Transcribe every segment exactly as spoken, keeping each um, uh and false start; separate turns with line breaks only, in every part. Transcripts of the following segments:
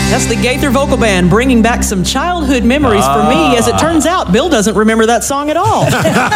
That's the Gaither Vocal Band bringing back some childhood memories for me. As it turns out, Bill doesn't remember that song at all.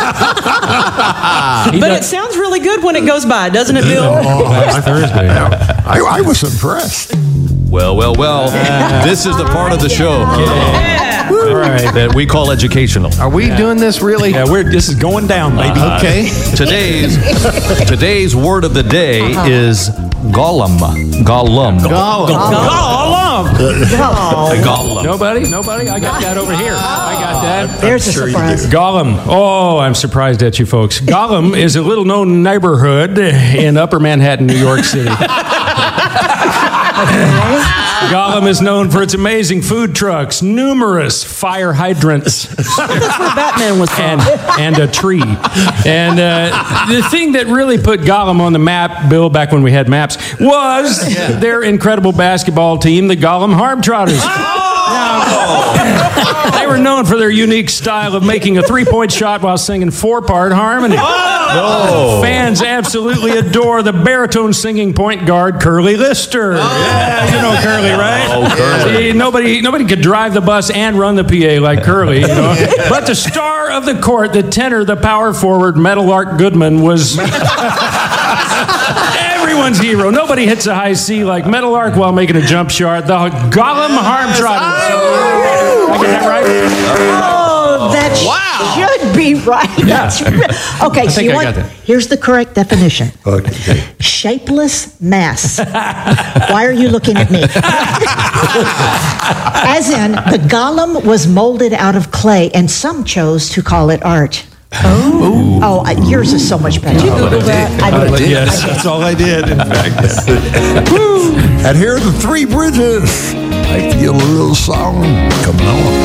But it sounds really good when it goes by, doesn't it, Bill?
Oh,
Last Thursday.
I, I was impressed.
Well, well, well. This is the part of the show
All right.
that we call educational.
Are we doing this really?
Yeah, we're, this is going down, baby.
Okay.
Today's today's word of the day is gollum. Gollum.
Gollum.
Gollum.
Nobody? Nobody? I got that over here. I got that.
There's a surprise.
Gollum. Oh, I'm surprised at you folks. Gollum is a little known neighborhood in Upper Manhattan, New York City. Gollum is known for its amazing food trucks, numerous fire hydrants,
That's where Batman was from.
and, and a tree. And uh, the thing that really put Gollum on the map, Bill, back when we had maps, was their incredible basketball team, the Gollum Harmtrotters. Now, they were known for their unique style of making a three-point shot while singing four-part harmony. Fans absolutely adore the baritone singing point guard Curly Lister. Yeah, you know Curly, right?
Oh, Curly.
See, nobody, nobody could drive the bus and run the P A like Curly, you know. But the star of the court, the tenor, the power forward, Meadowlark Goodman, was everyone's hero. Nobody hits a high C like Meadowlark while making a jump shot. The Gollum Harmtrotters. I get that right?
Oh, that should be right. That's right. Okay, so
think
you
I
want,
got that.
here's the correct definition.
Okay.
Shapeless mass. Why are you looking at me? As in, the golem was molded out of clay, and some chose to call it art. Oh, oh, uh, yours is so much better. Did you Google that? I did.
Yes, that's all I did, in fact.
And here are the three bridges. I feel a little song coming on.